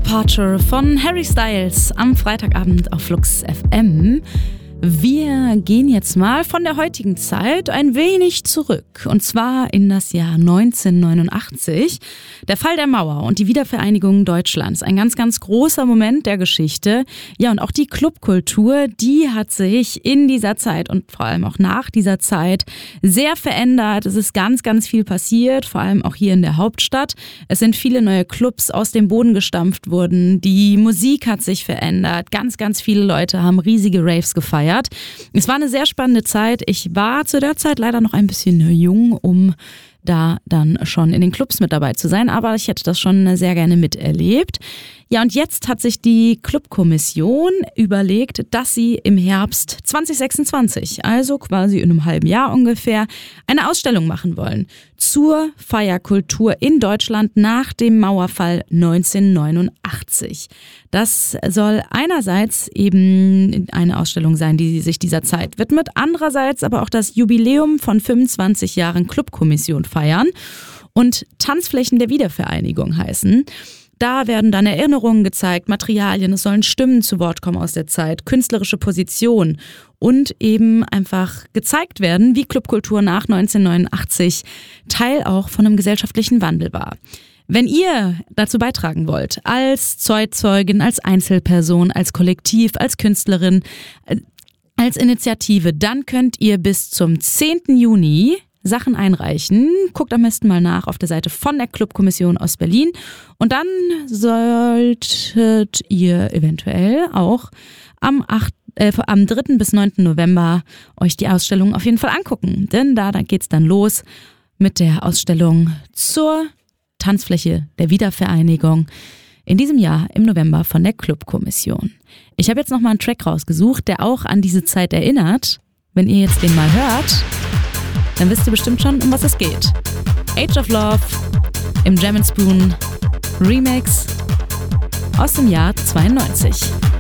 Departure von Harry Styles am Freitagabend auf Flux FM. Wir gehen jetzt mal von der heutigen Zeit ein wenig zurück, und zwar in das Jahr 1989. Der Fall der Mauer und die Wiedervereinigung Deutschlands. Ein ganz, ganz großer Moment der Geschichte. Ja, und auch die Clubkultur, die hat sich in dieser Zeit und vor allem auch nach dieser Zeit sehr verändert. Es ist ganz, ganz viel passiert, vor allem auch hier in der Hauptstadt. Es sind viele neue Clubs aus dem Boden gestampft worden. Die Musik hat sich verändert. Ganz, ganz viele Leute haben riesige Raves gefeiert. Es war eine sehr spannende Zeit. Ich war zu der Zeit leider noch ein bisschen jung, um da dann schon in den Clubs mit dabei zu sein, aber ich hätte das schon sehr gerne miterlebt. Ja, und jetzt hat sich die Clubkommission überlegt, dass sie im Herbst 2026, also quasi in einem halben Jahr ungefähr, eine Ausstellung machen wollen zur Feierkultur in Deutschland nach dem Mauerfall 1989. Das soll einerseits eben eine Ausstellung sein, die sich dieser Zeit widmet, andererseits aber auch das Jubiläum von 25 Jahren Clubkommission feiern und Tanzflächen der Wiedervereinigung heißen. Da werden dann Erinnerungen gezeigt, Materialien, es sollen Stimmen zu Wort kommen aus der Zeit, künstlerische Positionen und eben einfach gezeigt werden, wie Clubkultur nach 1989 Teil auch von einem gesellschaftlichen Wandel war. Wenn ihr dazu beitragen wollt, als Zeitzeugin, als Einzelperson, als Kollektiv, als Künstlerin, als Initiative, dann könnt ihr bis zum 10. Juni Sachen einreichen. Guckt am besten mal nach auf der Seite von der Clubkommission aus Berlin. Und dann solltet ihr eventuell auch am 3. bis 9. November euch die Ausstellung auf jeden Fall angucken. Denn da geht's dann los mit der Ausstellung zur Tanzfläche der Wiedervereinigung. In diesem Jahr im November von der Clubkommission. Ich habe jetzt nochmal einen Track rausgesucht, der auch an diese Zeit erinnert. Wenn ihr jetzt den mal hört, dann wisst ihr bestimmt schon, um was es geht. Age of Love im Jam & Spoon Remix aus dem Jahr 92.